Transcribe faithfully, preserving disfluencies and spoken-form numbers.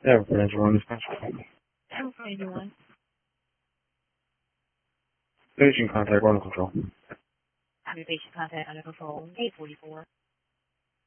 Yeah, financial one dispatch. Alpha eighty-one. Patient contact, one control. Have your patient contact under control. eight forty-four.